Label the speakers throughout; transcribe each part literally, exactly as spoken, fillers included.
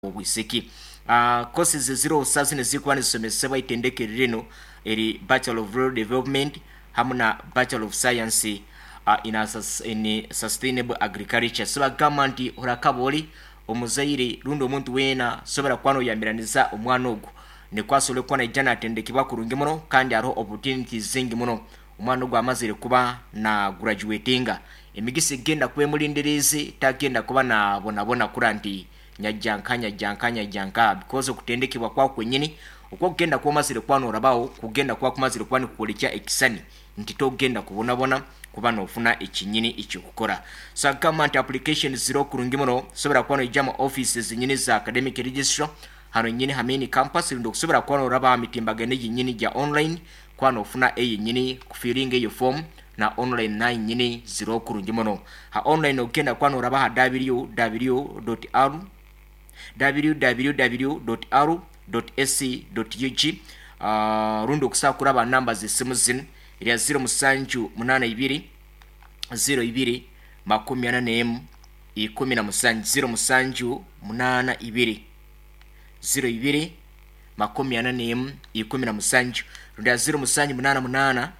Speaker 1: obwisiki. Uh, courses zero sazine zikuwa nisomesebwa itendekero lino eri Bachelor of Rural Development hamuna Bachelor of Science uh, in, a, in Sustainable Agriculture. So government horakaboli omuzaire rundo omuntu wena sobera kwano yamiraniza omwana ogu ne kwasole kwana ijana atendekebwa kurungi muno kandi aro opportunities zingi muno omwana ogu amazire kuba na graduatinga emigisi genda kwemulindereze tagenda kuba na bona bona kuranti nyajanka nyajanka nyajanka because okutendekebwa kwa kwenyini okwo kugenda kwa mazire kwano orabawo kugenda kwa kumazire kwani kukolekya ekisani nti togenda kubona bona kuba nofuna ekinyini ekikukora. So government application zero kurungi muno sobera kwano ijama offices nyini za academic registrar hano nyini hamini campus ndo kusobera kwano oraba mitimbagane nyini ja online kwano ofuna eyi nyini kufiringa iyo form na online na nyini zero kurungi muno ha online ogenda kwano oraba ha w w w dot r w w w dot r dot a c dot u g uh, rundo kusa kuraba numbers zisimu zin iliya zero musanju munana ibiri zero ibiri makumi anane emu ikumi na musanju zero musanju munana ibiri zero ibiri makumi anane emu ikumi na musanju rundo ya zero musanju munana munana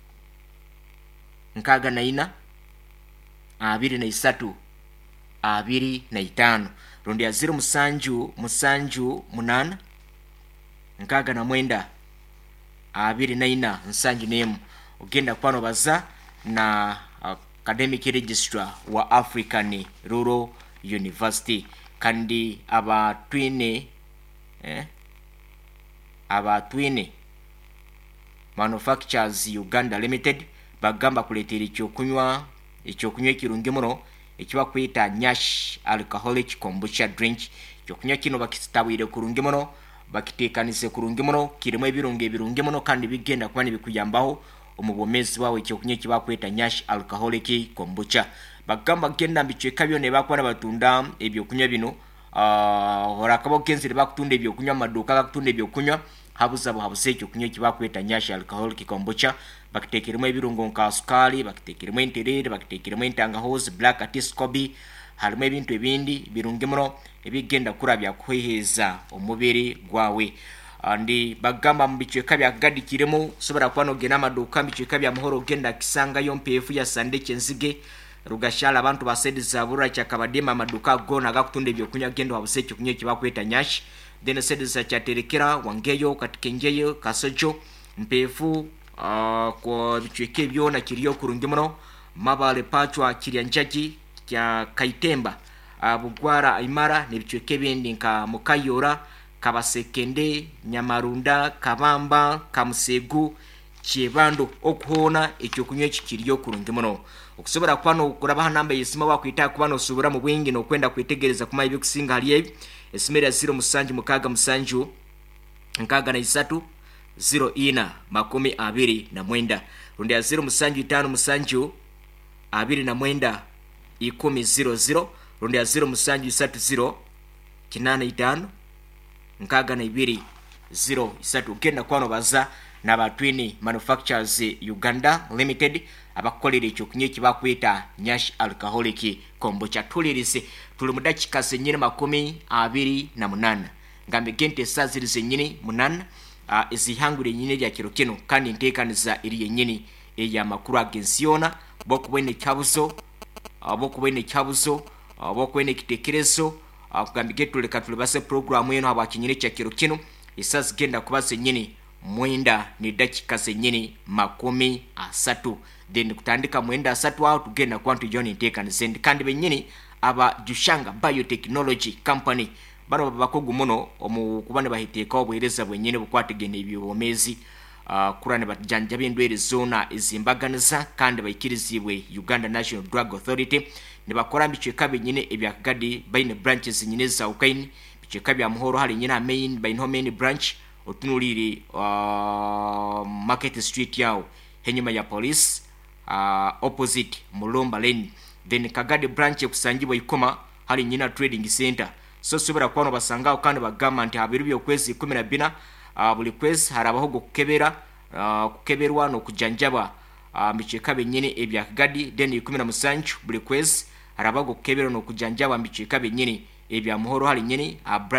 Speaker 1: nkaga na ina abiri na isatu abiri na itano rundo ya zero musanju musanju munana nkaga na mwenda abiri na ina nsanju nemu ogenda kwano baza na academic registrar wa African Rural University kandi aba twine eh aba twine Manufacturers Uganda Limited bagamba kuletera ekyo kunywa ekyo kunywa kirungi muno ekiba kwita Nyash alcoholic kombucha drink ekyo kunywa kino bakitabwire kurungi muno bakitekanise kurungi muno kirimo ebirungi ebirungi muno kandi bigenda kwani bikuyambaho omubomezi wawe ekyo kunywa kiba kwita Nyash alcoholic kombucha bagamba genda mbicheka byo ne bakwana batunda ebyo kunywa bino ah uh, horakabo kenzire bakutunda ebyo kunywa maduka bakutunda ebyo kunywa habuzabo habuse ekyo kunywa kiba kwita Nyash alcoholic kombucha bakitekeremo ebirungo nka sukali bakitekeremo enterere bakitekeremo entangahozi black tea scoby harimo ebintu ebindi birungi muno ebigenda kurabya kweheza omubiri gwawe andi bagamba mbicheka bya gadikiremo sobera kwano gena maduka mbicheka bya muhoro genda kisanga yo mpefu ya sande chenzige rugashala abantu basedi zabura cyakabadema maduka gona gakutunda ebyo kunya gendo habuse ekyo kunya kiba kweta Nyash then sedi za chaterekera wangeyo katikenjeyo kasojo mpefu uh, kwa bicheke byo na kiriyo kurungi muno mabale pachwa kiryanjaki kya Kaitemba abugwara uh, imara nebicheke bindi nka Mukayora Kabasekende Nyamarunda Kabamba Kamusegu Chebando okuhona ekyo kunywa ekikiriyo kurungi muno okusobora kwano kuraba namba yisima wakwita kubano subura mu bwingi no kwenda kwitegereza kuma ibyo kusinga haliye esimera zero musanju mukaga musanju nkaga na isatu zero ina makumi abiri na mwenda rundi ya zero musanju itano musanju abiri na mwenda ikumi zero zero rundi ya zero musanju isatu zero kinana itano nkaga na ibiri zero isatu genda kwano baza na batwini Manufacturers Uganda Limited abakolera ekyo kunye kibakwita Nyash alcoholic kombucha tulirisi tuli mudakika senyine makumi abiri na munana ngambe gente saziri zenyine munana uh, ezihangure nyine lya kiro kino kandi ntekaniza iri yenyine eya makuru agensiona bokubwene kyabuso abokubwene kyabuso abokubwene kitekerezo akugambe getu leka tulibase program yeno abakinyire kya kiro kino isazi genda kubase nyine mwenda ni dakika senyini makumi asatu then kutandika mwenda asatu au tugenda kwantu John Teka ni sendi kandi benyini aba Jushanga Biotechnology Company bano bakogu muno omu kubane bahiteka obwereza bwenyine bukwategene ebyomezi uh, kurane batjanja bindwere zona ezimbaganiza kandi bayikirizibwe Uganda National Drug Authority ne bakora mbicheka benyine ebyakagadi bayine branches nyine za ukaini bicheka bya muhoro hali nyina main bayine main branch otunuliri uh, Market Street yao henyuma ya police uh, opposite Mulomba Lane then Kagadi branch kusanjibwa ikoma hali nyina trading center so sobera kwano basangao kandi bagamba nti habiru byo kwezi kumi na bina uh, buli kwezi harabaho gukebera uh, kukeberwa no kujanjaba uh, micheka benyine ebya Kagadi then kumi na musanju buli kwezi harabaho gukebera no kujanjaba micheka benyine ebya muhoro hali nyeni